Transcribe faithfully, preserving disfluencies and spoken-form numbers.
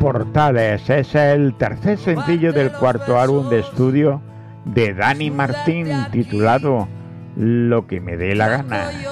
Portales es el tercer sencillo del cuarto álbum de estudio de Dani Martín, titulado Lo que me dé la gana.